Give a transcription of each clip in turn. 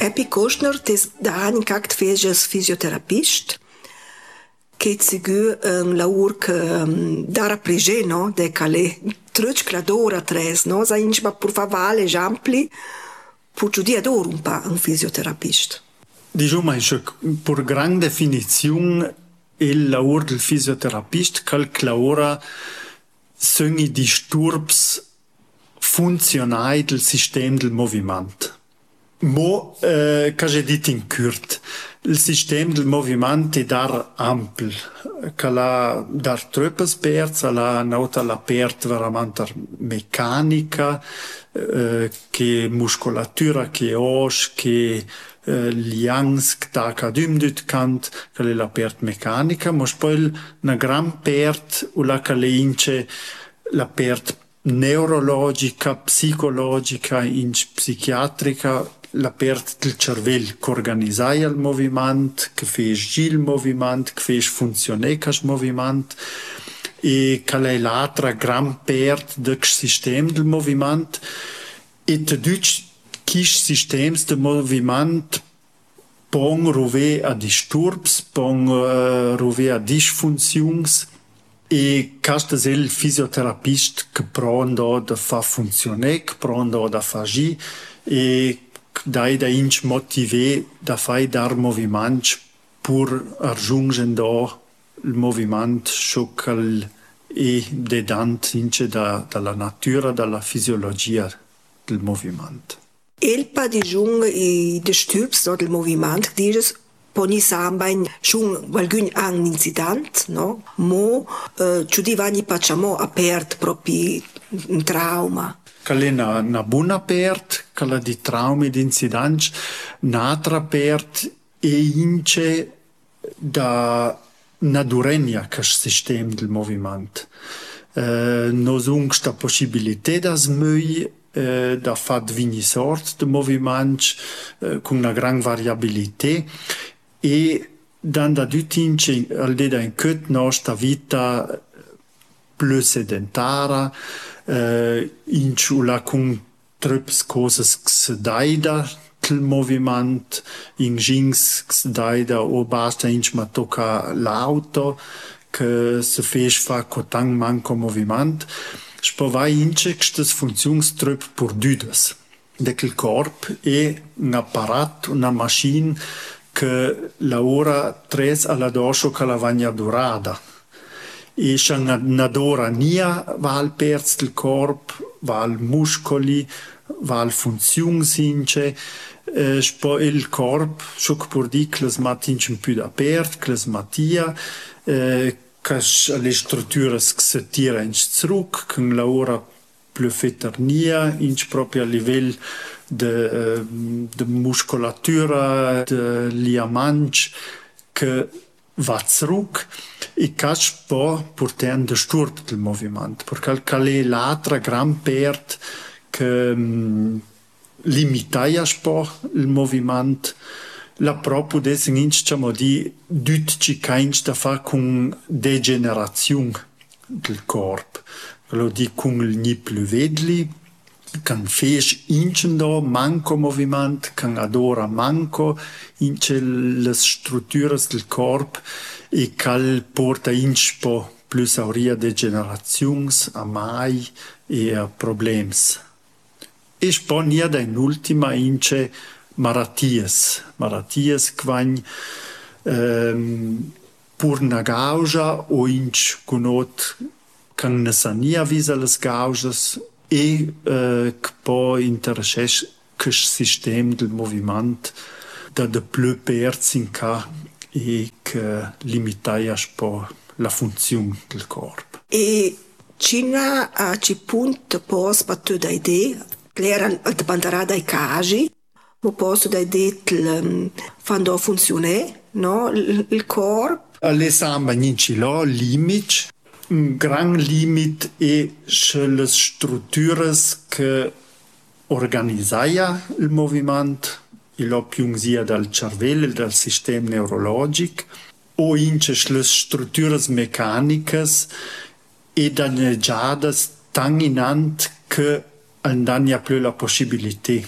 Epi Kostner, tes da anni cakt feges fisioterapist, che zigu lavur che dara prege, no? De cale tröc cladora tres, no? Sa inch ma pur fa vale jampli, pur giudia d'or un pa un fisioterapist. Diciamo che per gran definizione il lavoro del fisioterapista calcola sono i disturbi funzionali del sistema del movimento. Mo, che ho detto in curt, il sistema del movimento è dar ampio, che la dar troppe perze, la nota la perde veramente meccanica, che muscolatura, che os, che liangs da cadumdut kant, che la perde meccanica, ma poi una gran perde, la che le ince la perde neurologica, psicologica, psichiatrica, la perde del cervello che organizza il movimento, che fa il movimento, che fa funzionare il movimento, e che è l'altra gran perde del sistema del movimento, e tutti questi sistemi del movimento pong ruve a disturbi, pong ruve a disfunzioni, e questo è il fisioterapista che prende da fa funzionare, che prende da fa agire, e dai da inch motivé da fai dar movimento pur raggiungendo il movimento scioccal e dedant ince dalla natura, dalla fisiologia del movimento. Il pa di giung i disturbs no, del movimento, dices, poni sambain schon alcun an incident, no? Mo ciudi vani pacciamo a perd proprio un trauma. Che è una buona perde, che è di traumi e di incidenti, un'altra perde e ince da una durenia che è il sistema del movimento. Nos un questa possibilità da smui, da fare ogni sorta di movimento con una gran variabilità, e da tutti ince al da in cut nostra vita più sedentara, in con troppe cose che si daida il movimento, in gins che si daida o basta in ma tocca l'auto che si fa con tan manco movimento, spovai ince queste funzioni troppe perdutas. Il corpo è un apparato, una macchina che lavora tres alla dosso che la vagna durada. E c'è una dora nia va al perz del corpo, va al muscoli, va al funzioni since, il corpo, ciò che può dire che le matince un più da perd, che le mattia, che le strutture che si tirano in truc, che lavora più fetternia, proprio a livello de muscolatura, de liamanci, che va zurück e che può portare un disturbo del movimento, perché è l'altra gran perde che limita il movimento, la proprio diciamo di tutti che da fa con degenerazione del corpo, lo di con il ni più vedli, kan fes incendo manco movimento, kan adora manco ince le strutture del corpo, e cal porta inspo plus auria degenerazions, a mai e a problems. E sponia da in ultima ince malatties quagn pur na gauja o ince conot kan ne sania visa les gaujas, e che poi interessa il sistema del movimento da de più perzi in ca e che limita la funzione del corpo. E cina a ci punto pos patto da idea, l'era al bandara dai casi, ma posso da idea quando funziona, no? Il corpo. Alle samba ninci lo limit. Un gran limit è le strutture che organizzano il movimento, il più sia dal cervello, dal sistema neurologico, o ince le strutture meccaniche e danneggiate tan inant che non hanno più la possibilità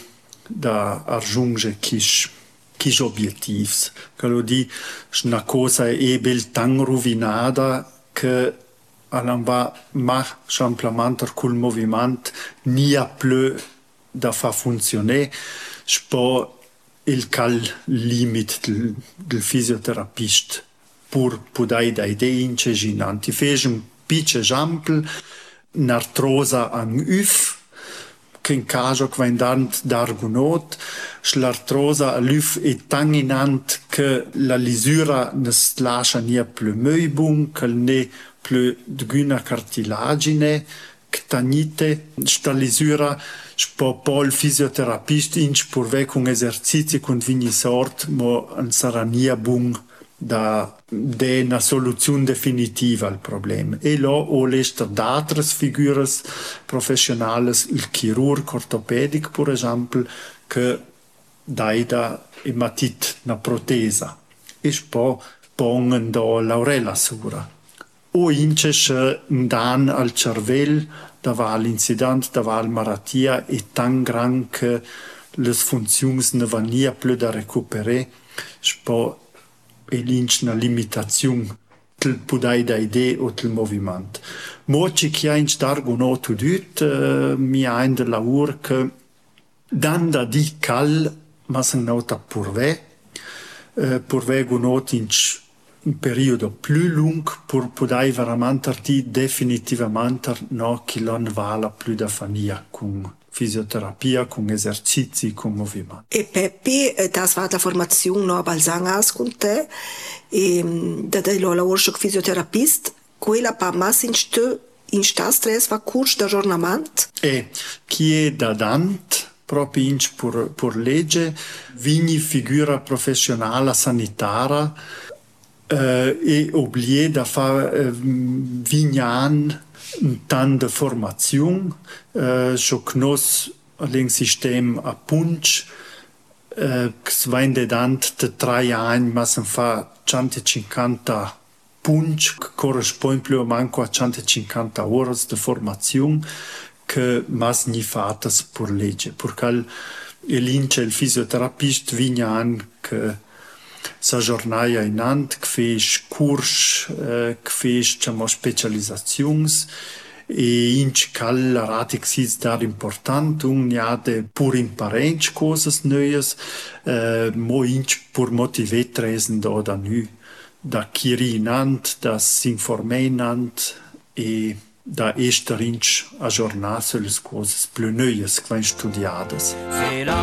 da raggiungere quis obiettivi. Che lo di una cosa è bel tan rovinata che non va mai semplicemente col movimento nia più da fa funzionare. Spo il cal limit del fisioterapista pur podai da idee inceginanti. Fece un piccolo esempio, un'artrosa an UF, che in caso che va in d'argonot, l'artrosa all'UF è tan inant che la lisura ne si lascia nia più meubung, che ne più d'guna cartilagine, che tanite, sta lisura spo poi il fisioterapista inch pur ve con esercizi con vigni sort, mo non sarà nia bung da una soluzione definitiva al problema. E lo ho letto d'altre figure professionali, il chirurgo ortopedico, per esempio, che daida e matit una protesa. E poi pongono da l'aurella sura. O ince se un dan al cervello dava l'incidente, dava la malattia è tan gran che le funzioni ne vanno più da recuperare. Poi e l'inch una limitazione del podai da idee o del movimento. Moci che ha inch d'argono tudut, mi ha in de lavoro che dan da di cal, ma se nota purve gunot inch un periodo più lungo per podai veramente arti definitivamente no che non vala più da fania con fisioterapia, con esercizi, con movimento. E Peppi, das war la formazione no, a Balsangas con te, e da dei lo lavoro come fisioterapista, quella pa mas in sta stress va corso d'aggiornamento? E chi è da dant, proprio in per legge, vigni figura professionale sanitaria, e obbligé da fare vignan un tan de formazione, so knos all'in sistem a punch, che svende dant de 3 anni, ma se fa 150 punch, che corrisponde più o manco a 150 ore de formazione, che mas ni fatas per legge. Perché il fisioterapista vignan che sa giornata in ant, che fece curs, che fece specializzazioni e in cal la ratic si dar importante uniate pur imparare cose nuove, mo inch pur motiver tresen da nu, da chiri in ant, da s'informer in ant e da ester inch aggiornar sulle cose più nuove che vanno studiate.